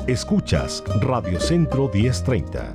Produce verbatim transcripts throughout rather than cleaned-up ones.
Escuchas Radio Centro diez treinta.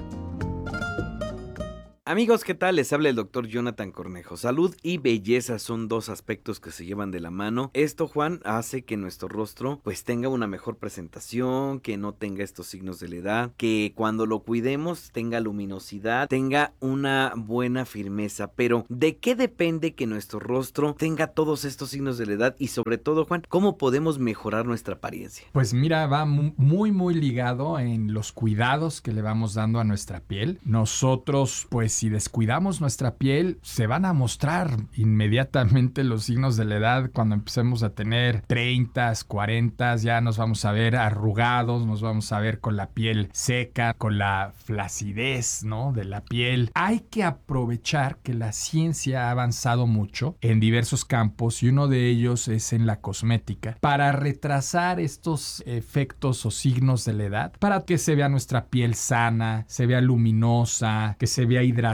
Amigos, ¿qué tal? Les habla el doctor Jonathan Cornejo. Salud y belleza son dos aspectos que se llevan de la mano. Esto, Juan, hace que nuestro rostro pues tenga una mejor presentación, que no tenga estos signos de la edad, que cuando lo cuidemos tenga luminosidad, tenga una buena firmeza. Pero, ¿de qué depende que nuestro rostro tenga todos estos signos de la edad? Y sobre todo, Juan, ¿cómo podemos mejorar nuestra apariencia? Pues mira, va muy, muy ligado en los cuidados que le vamos dando a nuestra piel. Nosotros, pues, si descuidamos nuestra piel, se van a mostrar inmediatamente los signos de la edad. Cuando empecemos a tener treinta, cuarenta, ya nos vamos a ver arrugados, nos vamos a ver con la piel seca, con la flacidez, ¿no?, de la piel. Hay que aprovechar que la ciencia ha avanzado mucho en diversos campos y uno de ellos es en la cosmética, para retrasar estos efectos o signos de la edad, para que se vea nuestra piel sana, se vea luminosa, que se vea hidratada.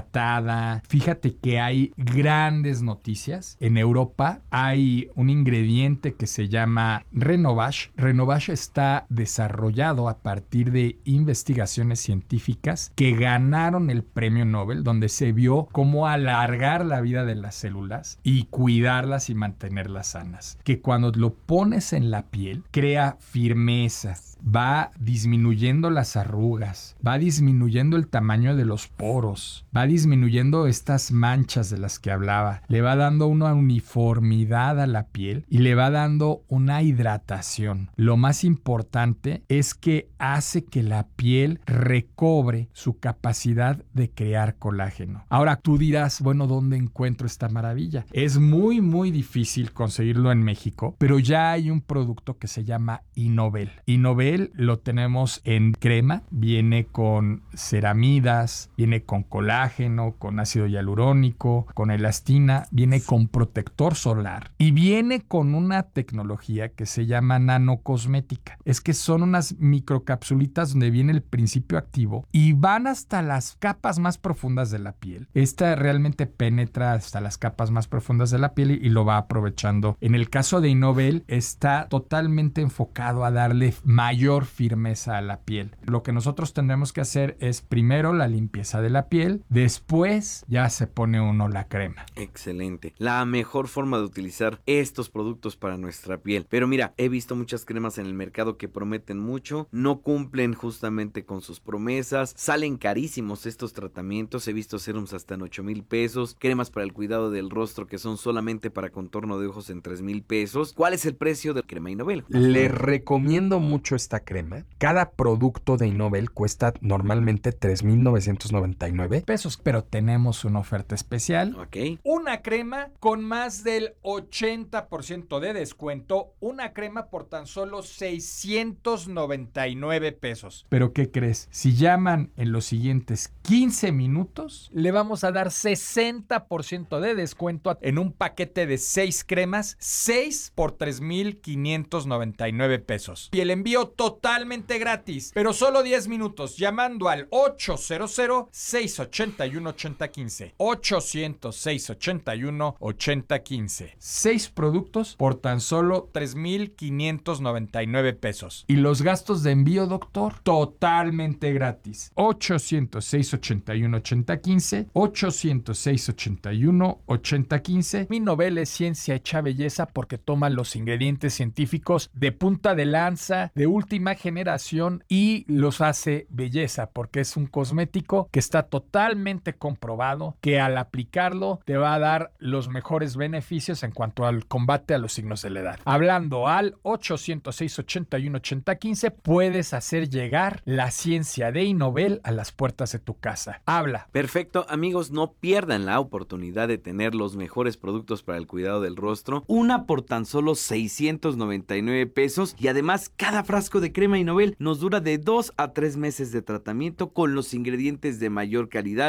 Fíjate que hay grandes noticias. En Europa hay un ingrediente que se llama Renovage. Renovage está desarrollado a partir de investigaciones científicas que ganaron el premio Nobel, donde se vio cómo alargar la vida de las células y cuidarlas y mantenerlas sanas. Que cuando lo pones en la piel, crea firmeza, va disminuyendo las arrugas, va disminuyendo el tamaño de los poros, va disminuyendo estas manchas de las que hablaba, le va dando una uniformidad a la piel y le va dando una hidratación. Lo más importante es que hace que la piel recobre su capacidad de crear colágeno. Ahora tú dirás, bueno, ¿dónde encuentro esta maravilla? Es muy, muy difícil conseguirlo en México, pero ya hay un producto que se llama Innovel. Innovel lo tenemos en crema, viene con ceramidas, viene con colágeno, con ácido hialurónico, con elastina, viene con protector solar y viene con una tecnología que se llama nanocosmética. Es que son unas microcapsulitas donde viene el principio activo y van hasta las capas más profundas de la piel. Esta realmente penetra hasta las capas más profundas de la piel y, y lo va aprovechando. En el caso de Innovel está totalmente enfocado a darle mayor mayor firmeza a la piel. Lo que nosotros tendremos que hacer es primero la limpieza de la piel, después ya se pone uno la crema. Excelente. La mejor forma de utilizar estos productos para nuestra piel. Pero mira, he visto muchas cremas en el mercado que prometen mucho, no cumplen justamente con sus promesas, salen carísimos estos tratamientos. He visto serums hasta en ocho mil pesos, cremas para el cuidado del rostro que son solamente para contorno de ojos en tres mil pesos. ¿Cuál es el precio de crema Innovel? Le recomiendo mucho esta crema. Cada producto de Innovel cuesta normalmente tres mil novecientos noventa y nueve pesos, pero tenemos una oferta especial. Ok. Una crema con más del ochenta por ciento de descuento, una crema por tan solo seiscientos noventa y nueve pesos. ¿Pero qué crees? Si llaman en los siguientes quince minutos, le vamos a dar sesenta por ciento de descuento en un paquete de seis cremas, seis por tres mil quinientos noventa y nueve pesos. Y el envío totalmente gratis, pero solo diez minutos llamando al ochocientos, seiscientos ochenta y uno, ochenta quince. ochocientos, seiscientos ochenta y uno, ochenta quince. Seis productos por tan solo tres mil quinientos noventa y nueve pesos. Y los gastos de envío, doctor, totalmente gratis. ochocientos, seiscientos ochenta y uno, ochenta quince. ochocientos, seiscientos ochenta y uno, ochenta quince. Mi novela es ciencia hecha belleza porque toma los ingredientes científicos de punta de lanza, de última generación y los hace belleza porque es un cosmético que está totalmente comprobado que al aplicarlo te va a dar los mejores beneficios en cuanto al combate a los signos de la edad. Hablando al ochocientos, seiscientos ochenta y uno, ochenta quince, puedes hacer llegar la ciencia de Innovel a las puertas de tu casa. Habla. Perfecto, amigos, no pierdan la oportunidad de tener los mejores productos para el cuidado del rostro, una por tan solo seiscientos noventa y nueve pesos y además cada frasco de crema Innovel nos dura de dos a tres meses de tratamiento con los ingredientes de mayor calidad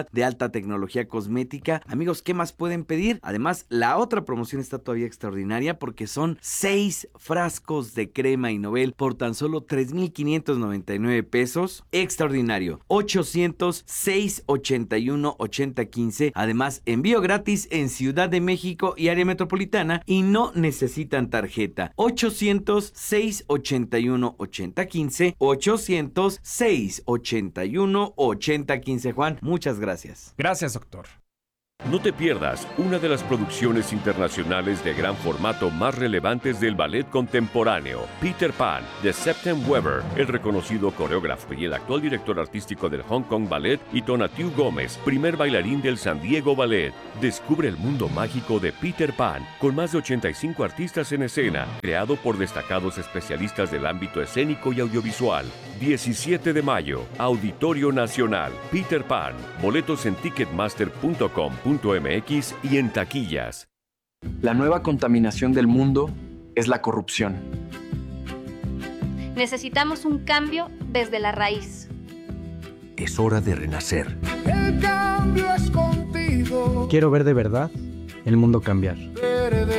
de alta tecnología cosmética. Amigos, ¿qué más pueden pedir? Además, la otra promoción está todavía extraordinaria porque son seis frascos de crema Innovel por tan solo tres mil quinientos noventa y nueve pesos. Extraordinario. ochocientos, seiscientos ochenta y uno, ochenta quince. Además, envío gratis en Ciudad de México y área metropolitana y no necesitan tarjeta. ochocientos, seiscientos ochenta y uno, ochenta quince. ochocientos, seiscientos ochenta y uno, ochenta quince. Juan, muchas gracias. Gracias, doctor. No te pierdas una de las producciones internacionales de gran formato más relevantes del ballet contemporáneo, Peter Pan, de Septem Weber, el reconocido coreógrafo y el actual director artístico del Hong Kong Ballet, y Tonatiuh Gómez, primer bailarín del San Diego Ballet. Descubre el mundo mágico de Peter Pan, con más de ochenta y cinco artistas en escena, creado por destacados especialistas del ámbito escénico y audiovisual. diecisiete de mayo, Auditorio Nacional, Peter Pan. Boletos en ticketmaster punto com punto m x y en taquillas. La nueva contaminación del mundo es la corrupción. Necesitamos un cambio desde la raíz. Es hora de renacer. El cambio es contigo. Quiero ver de verdad el mundo cambiar.